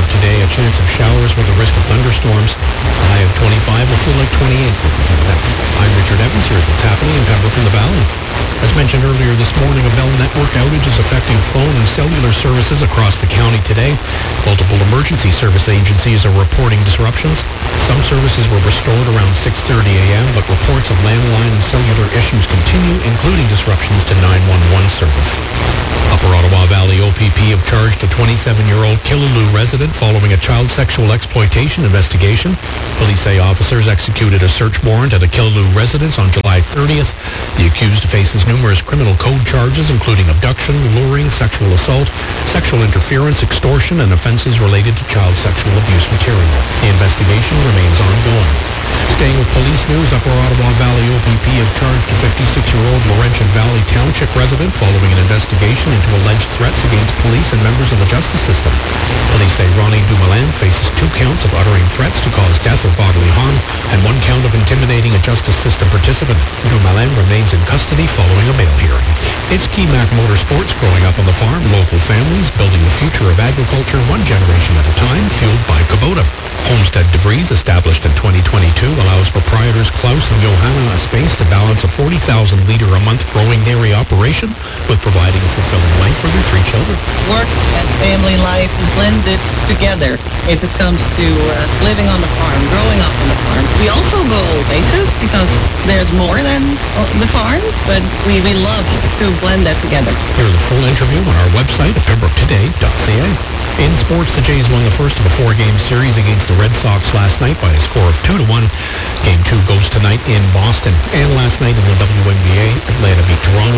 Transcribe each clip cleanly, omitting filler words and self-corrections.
of today, a chance of showers with a risk of thunderstorms. A high of 25 will feel like 28 with the Humidex. I'm Richard Evans. Here's what's happening in Pembroke and the Valley. As mentioned earlier this morning, a Bell network outage is affecting phone and cellular services across the county today. Multiple emergency service agencies are reporting disruptions. Some services were restored around 6:30 a.m., but reports of landline and cellular issues continue, including disruptions to 911 service. Upper Ottawa Valley OPP have charged a 27-year-old Killaloe resident following a child sexual exploitation investigation. Police say officers executed a search warrant at a Killaloe residence on July 30th. The accused faces numerous criminal code charges, including abduction, luring, sexual assault, sexual interference, extortion, and offenses related to child sexual abuse material. The investigation remains ongoing. Staying with police news, Upper Ottawa Valley OPP have charged a 56-year-old Laurentian Valley Township resident following an investigation into alleged threats against police and members of the justice system. Police say Ronnie Dumoulin faces 2 counts of uttering threats to cause death or bodily harm and 1 count of intimidating a justice system participant. Dumoulin remains in custody following a bail hearing. It's Keymac Motorsports, growing up on the farm, local families, building the future of agriculture 1 generation at a time, fueled by Kubota. Homestead DeVries, established in 2022, allows proprietors Klaus and Johanna a space to balance a 40,000-litre-a-month growing dairy operation with providing a fulfilling life for their 3 children. Work and family life blended together if it comes to living on the farm, growing up on the farm. We also go places because there's more than the farm, but we love to blend that together. Hear the full interview on our website at pembroketoday.ca. In sports, the Jays won the first of a 4-game series against the Red Sox last night by a score of 2-1. Game 2 goes tonight in Boston. And last night in the WNBA, Atlanta beat Toronto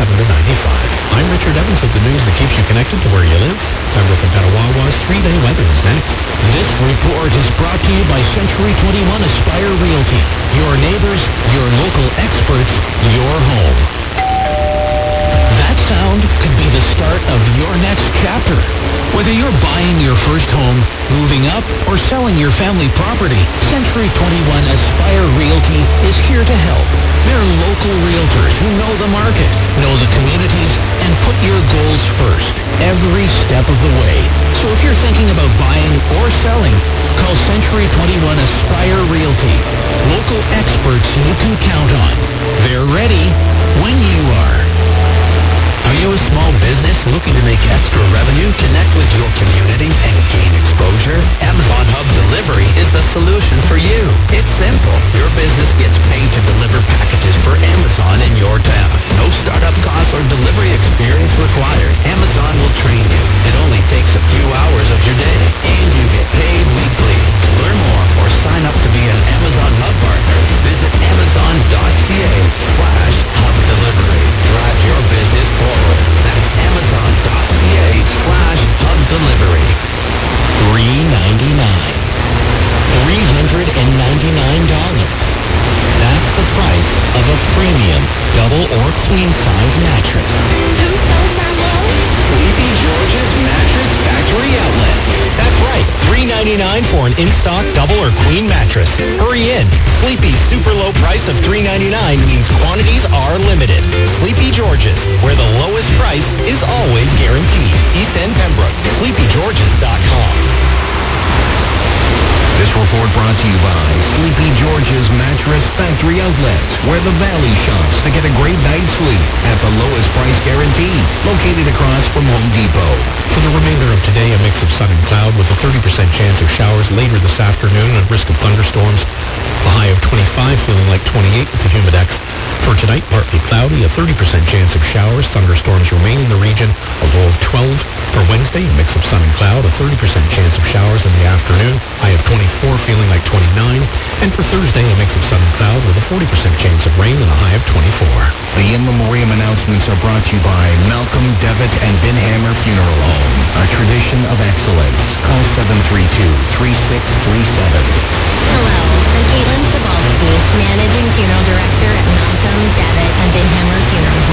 107-95. I'm Richard Evans with the news that keeps you connected to where you live. Pembroke and Petawawa's 3-day weather is next. This report is brought to you by Century 21 Aspire Realty. Your neighbors, your local experts, your home. That sound could be the start of your next chapter. Whether you're buying your first home, moving up, or selling your family property, Century 21 Aspire Realty is here to help. They're local realtors who know the market, know the communities, and put your goals first every step of the way. So if you're thinking about buying or selling, call Century 21 Aspire Realty. Local experts you can count on. They're ready when you are. Are you a small business looking to make extra revenue, connect with your community, and gain exposure? Amazon Hub Delivery is the solution for you. It's simple. Your business gets paid to deliver packages for Amazon in your town. No startup costs or delivery experience required. Amazon will train you. It only takes a few hours of your day, and you get paid weekly. To learn more or sign up to be an Amazon Hub partner, visit amazon.ca/hubdelivery. Drive your business forward. That's amazon.ca/hubdelivery. $399. $399. That's the price of a premium double or queen size mattress. Who sells that low? Sleepy George's Mattress Factory Outlet. That's right, $399 for an in-stock double or queen mattress. Hurry in. Sleepy's super low price of $399 means quantities are limited. Sleepy George's, where the lowest price is always guaranteed. East End Pembroke, sleepygeorges.com. This report brought to you by Sleepy George's Mattress Factory Outlet, where the Valley shops to get a great night's sleep at the lowest price guarantee. Located across from Home Depot. For the remainder of today, a mix of sun and cloud with a 30% chance of showers later this afternoon and risk of thunderstorms. A high of 25, feeling like 28 with the Humidex. For tonight, partly cloudy, a 30% chance of showers. Thunderstorms remain in the region, a low of 12. For Wednesday, a mix of sun and cloud, a 30% chance of showers in the afternoon. High of 24, feeling like 29. And for Thursday, a mix of sun and cloud with a 40% chance of rain and a high of 24. The In Memoriam announcements are brought to you by Malcolm, Devitt, and Binhammer Funeral Home. A tradition of excellence. Call 732-3637. Hello, I'm Caitlin Sabalski, Managing Funeral Director at Malcolm, Devitt, and Binhammer Funeral